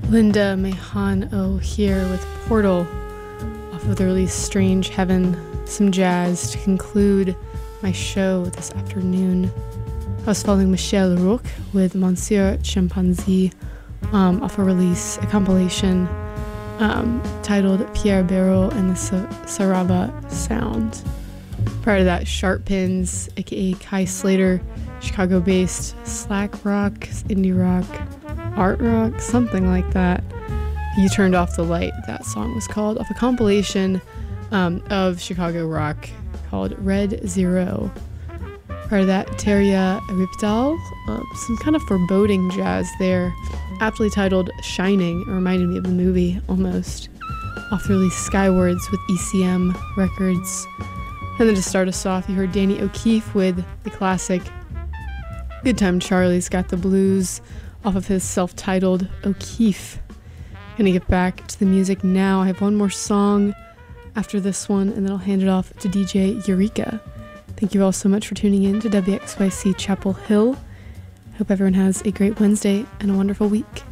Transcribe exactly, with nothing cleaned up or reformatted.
Linda Mahon-O here with Portal off of the release Strange Heaven, some jazz to conclude my show this afternoon. I was following Michel Roch with Monsieur Chimpanzee um, off a release, a compilation um, titled Pierre Barreau and the Sa- Saraba Sound. Prior to that, Sharp Pins, aka Kai Slater, Chicago-based slack rock, indie rock, art rock, something like that. You Turned Off the Light, that song was called, off a compilation um, of Chicago rock called Red Zero. Prior to that, Teria Ripdal, uh, some kind of foreboding jazz there, aptly titled Shining. It reminded me of the movie almost. Off the release Skywards with E C M Records. And then to start us off, you heard Danny O'Keefe with the classic Good Time Charlie's Got the Blues off of his self-titled O'Keefe. Gonna get back to the music now. I have one more song after this one, and then I'll hand it off to D J Eureka. Thank you all so much for tuning in to W X Y C Chapel Hill. Hope everyone has a great Wednesday and a wonderful week.